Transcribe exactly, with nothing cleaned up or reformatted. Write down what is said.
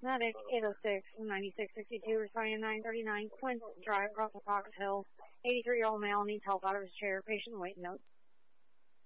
Medic eight oh six, ninety-six sixty-two, responding to nine thirty-nine Quince Drive, across the Fox Hill. eighty-three-year-old male needs help out of his chair. Patient wait note.